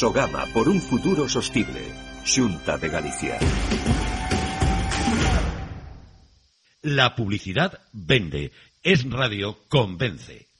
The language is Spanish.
Sogama por un futuro sostible. Xunta de Galicia. La publicidad vende. Es Radio convence.